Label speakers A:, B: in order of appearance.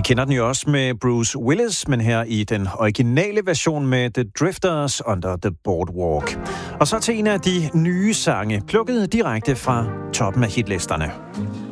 A: kender den jo også med Bruce Willis, men her i den originale version med The Drifters Under the Boardwalk. Og så til en af de nye sange, plukket direkte fra toppen af hitlisterne.